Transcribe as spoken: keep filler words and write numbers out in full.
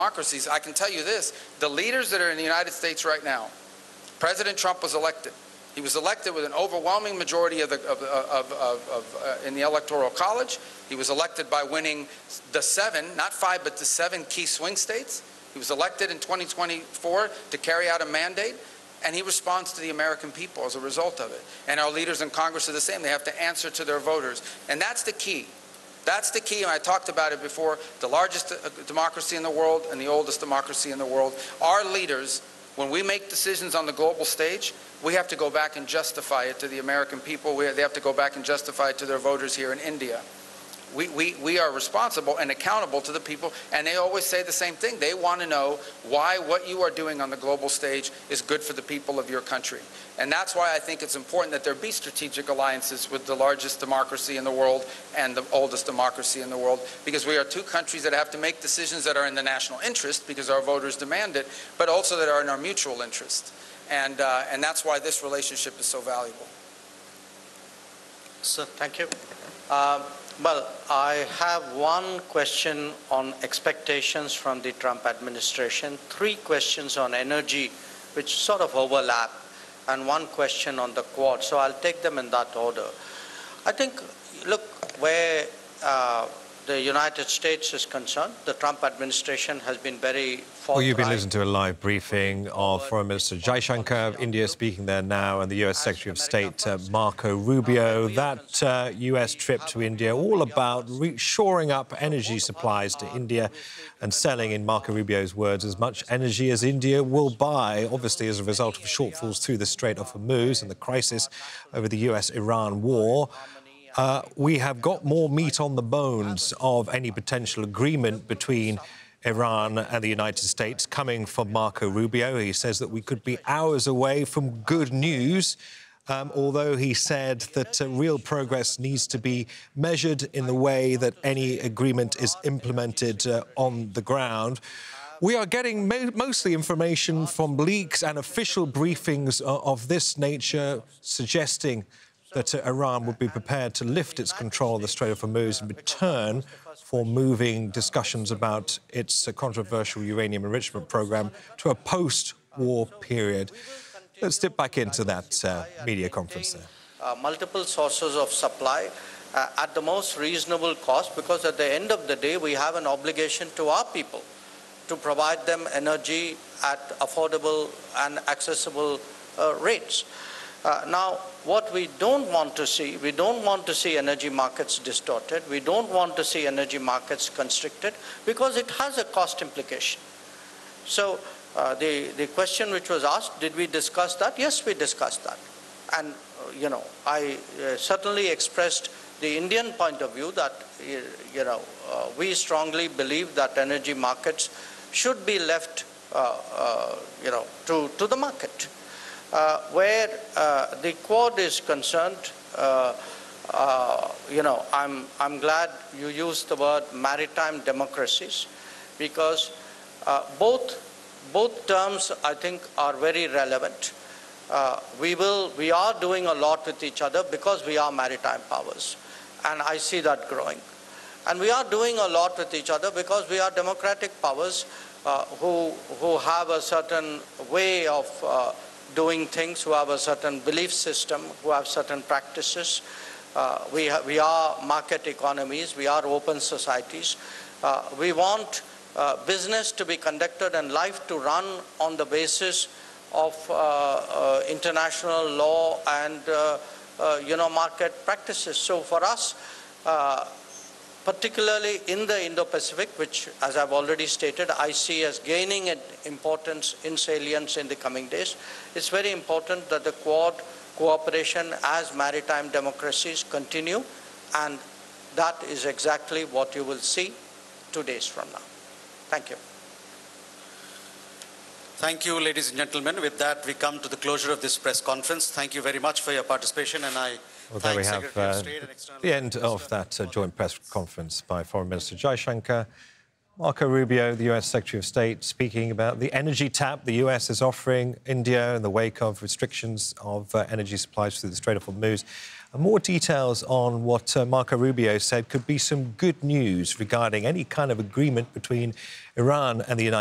democracies, I can tell you this, the leaders that are in the United States right now, President Trump was elected. He was elected with an overwhelming majority of the, of, of, of, of, uh, in the Electoral College. He was elected by winning the seven, not five, but the seven key swing states. He was elected in twenty twenty-four to carry out a mandate, and he responds to the American people as a result of it. And our leaders in Congress are the same. They have to answer to their voters. And that's the key. That's the key, and I talked about it before, the largest democracy in the world and the oldest democracy in the world. Our leaders, when we make decisions on the global stage, we have to go back and justify it to the American people. We, they have to go back and justify it to their voters here in India. We, we, we are responsible and accountable to the people, and they always say the same thing. They want to know why what you are doing on the global stage is good for the people of your country. And that's why I think it's important that there be strategic alliances with the largest democracy in the world and the oldest democracy in the world, because we are two countries that have to make decisions that are in the national interest because our voters demand it, but also that are in our mutual interest. And, uh, and that's why this relationship is so valuable. So, thank you. Um, Well, I have one question on expectations from the Trump administration, three questions on energy, which sort of overlap, and one question on the Quad. So I'll take them in that order. I think, look, where uh, the United States is concerned, the Trump administration has been very forthright. Well, you've been listening to a live briefing of Foreign Minister Jaishankar of India speaking there now, and the U S Secretary of State uh, Marco Rubio. That uh, U S trip to India, all about re shoring up energy supplies to India and selling, in Marco Rubio's words, as much energy as India will buy, obviously as a result of shortfalls through the Strait of Hormuz and the crisis over the U S Iran war. Uh, we have got more meat on the bones of any potential agreement between Iran and the United States coming from Marco Rubio. He says that we could be hours away from good news, um, although he said that uh, real progress needs to be measured in the way that any agreement is implemented uh, on the ground. We are getting mo mostly information from leaks and official briefings uh, of this nature suggesting that uh, Iran would be prepared to lift its control of the Strait of Hormuz in return for moving discussions about its uh, controversial uranium enrichment program to a post-war period. Let's dip back into that uh, media conference there. Uh, multiple sources of supply uh, at the most reasonable cost, because at the end of the day, we have an obligation to our people to provide them energy at affordable and accessible uh, rates. Uh, now, what we don't want to see, we don't want to see energy markets distorted. We don't want to see energy markets constricted, because it has a cost implication. So uh, the, the question which was asked, did we discuss that? Yes, we discussed that. And, uh, you know, I uh, certainly expressed the Indian point of view that, you know, uh, we strongly believe that energy markets should be left, uh, uh, you know, to, to the market. Uh, where uh, the Quad is concerned, uh, uh, you know, I'm, I'm glad you used the word maritime democracies, because uh, both, both terms, I think, are very relevant. Uh, we, will, we are doing a lot with each other because we are maritime powers, and I see that growing. And we are doing a lot with each other because we are democratic powers uh, who, who have a certain way of uh, doing things, who have a certain belief system, who have certain practices. Uh, we, we are market economies, we are open societies. Uh, we want uh, business to be conducted and life to run on the basis of uh, uh, international law and uh, uh, you know, market practices. So for us, uh, particularly in the Indo-Pacific, which, as I've already stated, I see as gaining in importance in salience in the coming days, it's very important that the Quad cooperation as maritime democracies continue, and that is exactly what you will see two days from now. Thank you. Thank you, ladies and gentlemen. With that, we come to the closure of this press conference. Thank you very much for your participation, and I Well, there we have uh, the end of that uh, joint press conference by Foreign Minister Jaishankar. Marco Rubio, the U S Secretary of State, speaking about the energy tap the U S is offering India in the wake of restrictions of uh, energy supplies through the Strait of Hormuz. And more details on what uh, Marco Rubio said could be some good news regarding any kind of agreement between Iran and the United States.